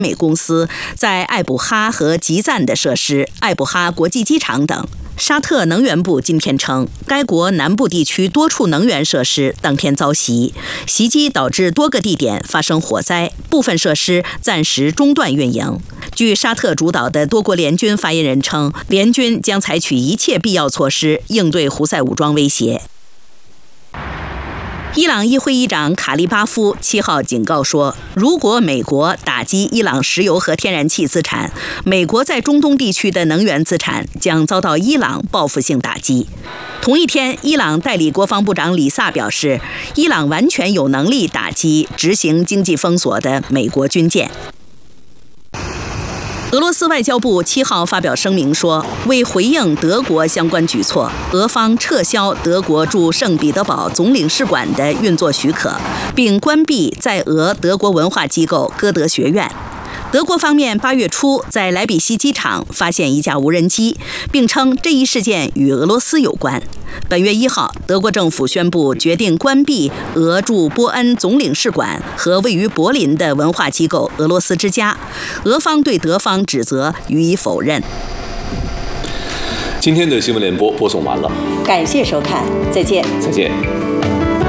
美公司在艾卜哈和吉赞的设施、艾卜哈国际机场等。沙特能源部今天称，该国南部地区多处能源设施当天遭袭，袭击导致多个地点发生火灾，部分设施暂时中断运营。据沙特主导的多国联军发言人称，联军将采取一切必要措施应对胡塞武装威胁。伊朗议会议长卡利巴夫7号警告说，如果美国打击伊朗石油和天然气资产，美国在中东地区的能源资产将遭到伊朗报复性打击。同一天，伊朗代理国防部长里萨表示，伊朗完全有能力打击执行经济封锁的美国军舰。俄罗斯外交部7号发表声明说，为回应德国相关举措，俄方撤销德国驻圣彼得堡总领事馆的运作许可，并关闭在俄德国文化机构歌德学院。德国方面8月初在莱比锡机场发现一架无人机，并称这一事件与俄罗斯有关。本月1号，德国政府宣布决定关闭俄驻波恩总领事馆和位于柏林的文化机构俄罗斯之家。俄方对德方指责予以否认。 今天的新闻联播播送完了， 感谢收看，再见。 再见。